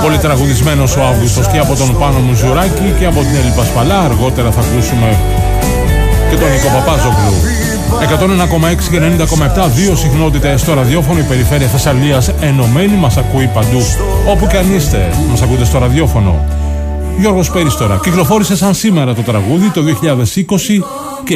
Πολύ τραγουδισμένος ο Αύγουστος και από τον Πάνο Μουζουράκη και από την Έλλη Πασπαλά. Αργότερα θα ακούσουμε και τον Νίκο Παπάζογλου. 101,6 και 90,7, δύο συχνότητες στο ραδιόφωνο. Η περιφέρεια Θεσσαλίας ενωμένη, μας ακούει παντού. Όπου και αν είστε, μας ακούτε στο ραδιόφωνο. Γιώργος Πέρης τώρα. Κυκλοφόρησε σαν σήμερα το τραγούδι το 2020